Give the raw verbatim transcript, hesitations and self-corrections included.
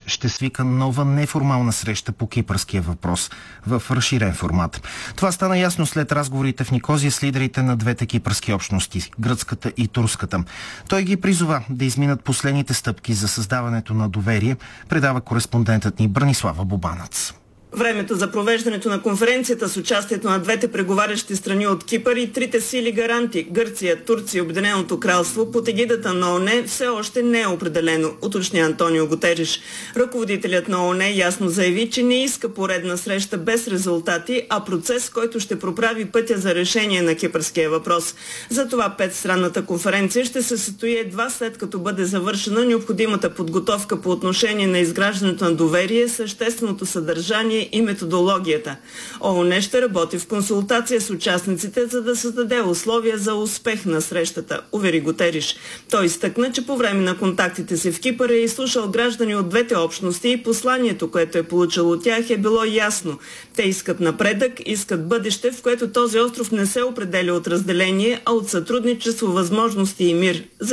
ще свика нова неформална среща по кипърския въпрос в разширен формат. Това стана ясно след разговорите в Никозия с лидерите на двете кипърски общности, гръцката и турската. Той ги призова да изминат последните стъпки за създаването на доверие, предава кореспондентът ни Бранислава Бобанац. Времето за провеждането на конференцията с участието на двете преговарящи страни от Кипър и трите сили гаранти – Гърция, Турция и Обединеното кралство под егидата на ООН все още не е определено, уточня Антонио Гутериш. Ръководителят на ООН ясно заяви, че не иска поредна среща без резултати, а процес, който ще проправи пътя за решение на кипърския въпрос. Затова петстранната конференция ще се състои едва след като бъде завършена необходимата подготовка по отношение на изграждането на доверие, същественото съдържание и методологията. ООН ще работи в консултация с участниците, за да създаде условия за успех на срещата, увери Гутериш. Той изтъкна, че по време на контактите си в Кипър е изслушал граждани от двете общности и посланието, което е получил от тях, е било ясно. Те искат напредък, искат бъдеще, в което този остров не се определя от разделение, а от сътрудничество, възможности и мир.